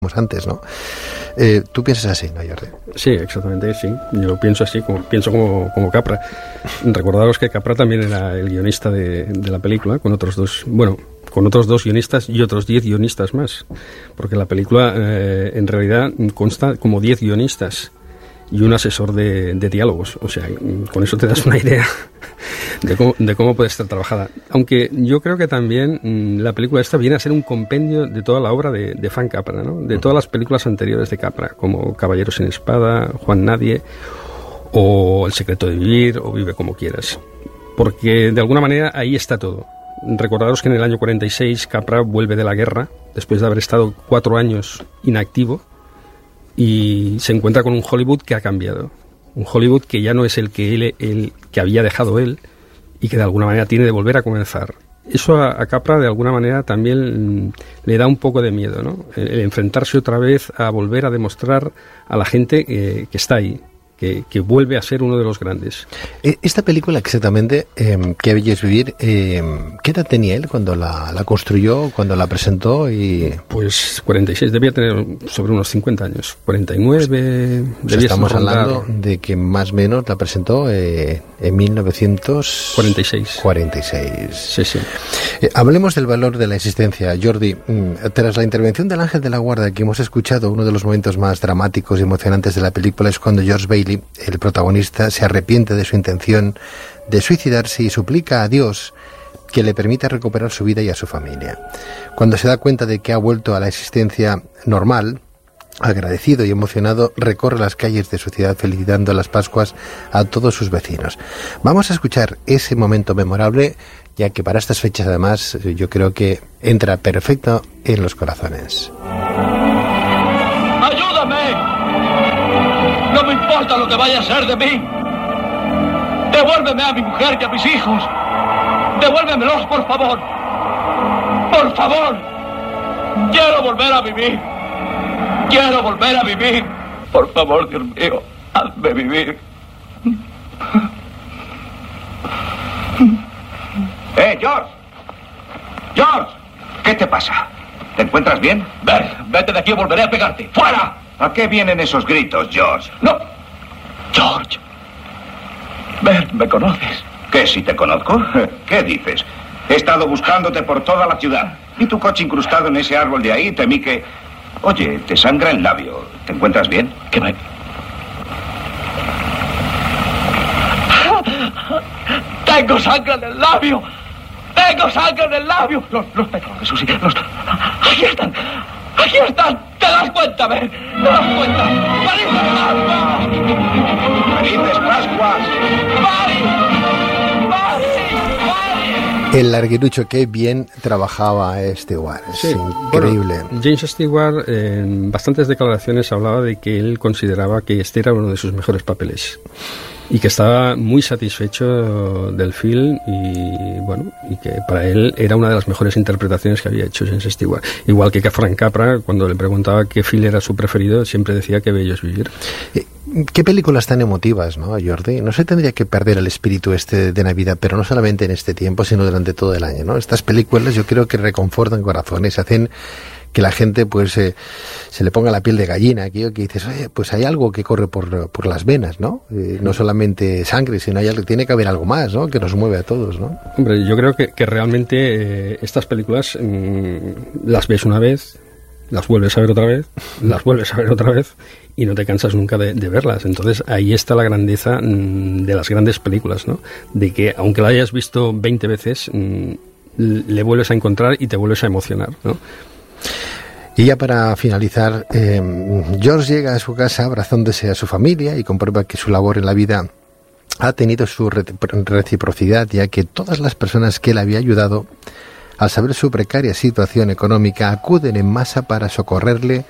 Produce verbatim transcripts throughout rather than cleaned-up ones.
antes, ¿no? Eh, tú piensas así, ¿no, Jordi? Sí, exactamente, sí. Yo pienso así, como, pienso como, como Capra. Recordaros que Capra también era el guionista de, de la película, con otros dos, bueno, con otros dos guionistas y otros diez guionistas más, porque la película eh, en realidad consta como diez guionistas y un asesor de, de diálogos. O sea, con eso te das una idea de cómo, de cómo puede estar trabajada. Aunque yo creo que también mmm, la película esta viene a ser un compendio de toda la obra de, de Frank Capra, ¿no? De todas las películas anteriores de Capra, como Caballeros sin Espada, Juan Nadie, o El secreto de vivir, o Vive como quieras. Porque de alguna manera ahí está todo. Recordaros que en el año cuarenta y seis Capra vuelve de la guerra, después de haber estado cuatro años inactivo, y se encuentra con un Hollywood que ha cambiado. Un Hollywood que ya no es el que él, el que había dejado él, y que de alguna manera tiene de volver a comenzar. Eso a, a Capra de alguna manera también mm, le da un poco de miedo, ¿no? El, el enfrentarse otra vez a volver a demostrar a la gente eh, que está ahí, que, que vuelve a ser uno de los grandes. Esta película exactamente, eh, ¿Qué bello es vivir? Eh, ¿Qué edad tenía él cuando la, la construyó, cuando la presentó? Y... Pues cuarenta y seis, debía tener sobre unos cincuenta años, cuarenta y nueve... Pues estamos hablando de que más o menos la presentó eh, en mil novecientos cuarenta y seis. cuarenta y seis. Sí, sí. Eh, hablemos del valor de la existencia, Jordi. Tras la intervención del Ángel de la Guarda que hemos escuchado, uno de los momentos más dramáticos y emocionantes de la película es cuando George Bailey, el protagonista, se arrepiente de su intención de suicidarse y suplica a Dios que le permita recuperar su vida y a su familia. Cuando se da cuenta de que ha vuelto a la existencia normal, agradecido y emocionado, recorre las calles de su ciudad felicitando las Pascuas a todos sus vecinos. Vamos a escuchar ese momento memorable, ya que para estas fechas además yo creo que entra perfecto en los corazones. No me importa lo que vaya a ser de mí. Devuélveme a mi mujer y a mis hijos. Devuélvemelos, por favor. Por favor. Quiero volver a vivir. Quiero volver a vivir. Por favor, Dios mío, hazme vivir. ¡Eh, George! ¡George! ¿Qué te pasa? ¿Te encuentras bien? Ven, vete de aquí o volveré a pegarte. ¡Fuera! ¿A qué vienen esos gritos, George? No. George. Bert, ¿me conoces? ¿Qué, si te conozco? ¿Qué dices? He estado buscándote por toda la ciudad. Vi tu coche incrustado en ese árbol de ahí y temí que... Oye, te sangra el labio. ¿Te encuentras bien? ¿Qué me...? ¡Tengo sangre en el labio! ¡Tengo sangre en el labio! Los, los petrones, Susi, los... ¡Aquí están! ¡Aquí están! ¿Te das cuenta, Ben? ¿Te das cuenta? ¡Felices Pascuas! ¡Felices Pascuas! ¡Mari! ¡Mari! ¡Mari! El larguirucho, qué bien trabajaba Stewart. Es sí, increíble. Bueno, James Stewart en bastantes declaraciones hablaba de que él consideraba que este era uno de sus mejores papeles y que estaba muy satisfecho del film y bueno, y que para él era una de las mejores interpretaciones que había hecho James Stewart. Igual que Frank Capra, cuando le preguntaba qué film era su preferido, siempre decía que bello es vivir. Qué películas tan emotivas, ¿no, Jordi? No se tendría que perder el espíritu este de Navidad, pero no solamente en este tiempo, sino durante todo el año, ¿no? Estas películas yo creo que reconfortan corazones, hacen que la gente pues eh, se le ponga la piel de gallina, aquello que dices, oye, pues hay algo que corre por, por las venas, ¿no? Eh, no solamente sangre, sino hay algo, tiene que haber algo más, ¿no? Que nos mueve a todos, ¿no? Hombre, yo creo que, que realmente eh, estas películas mmm, las ves una vez, las vuelves a ver otra vez, las vuelves a ver otra vez y no te cansas nunca de, de verlas. Entonces ahí está la grandeza mmm, de las grandes películas, ¿no? De que aunque la hayas visto veinte veces, mmm, le vuelves a encontrar y te vuelves a emocionar, ¿no? Y ya para finalizar, eh, George llega a su casa abrazándose a su familia y comprueba que su labor en la vida ha tenido su reciprocidad, ya que todas las personas que él había ayudado, al saber su precaria situación económica, acuden en masa para socorrerle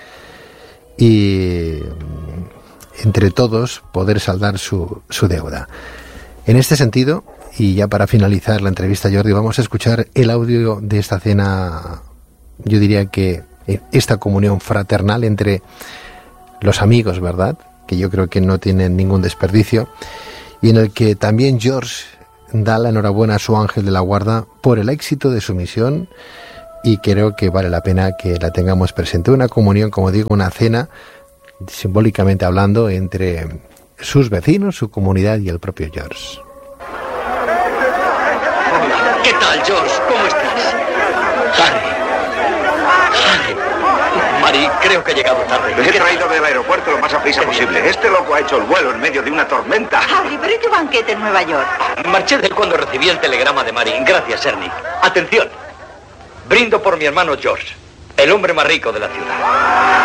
y entre todos poder saldar su, su deuda. En este sentido, y ya para finalizar la entrevista, Jordi, vamos a escuchar el audio de esta cena, yo diría que esta comunión fraternal entre los amigos, ¿verdad? Que yo creo que no tienen ningún desperdicio, y en el que también George da la enhorabuena a su ángel de la guarda por el éxito de su misión y creo que vale la pena que la tengamos presente. Una comunión, como digo, una cena, simbólicamente hablando, entre sus vecinos, su comunidad y el propio George. ¿Qué tal, George? ¿Cómo estás? Harry. Harry. Mary, creo que he llegado tarde. Me he traído del aeropuerto lo más a prisa posible. Este loco ha hecho el vuelo en medio de una tormenta. Harry, pero ¿y tu banquete en Nueva York? Marché de él cuando recibí el telegrama de Mary. Gracias, Ernie. Atención. Brindo por mi hermano George, el hombre más rico de la ciudad.